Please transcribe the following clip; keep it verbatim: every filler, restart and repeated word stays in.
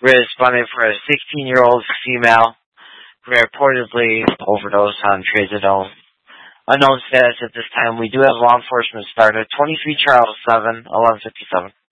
responding for a sixteen-year-old female who reportedly overdosed on trazodone. Unknown status at this time. We do have law enforcement start at twenty-three Charles seven eleven fifty-seven.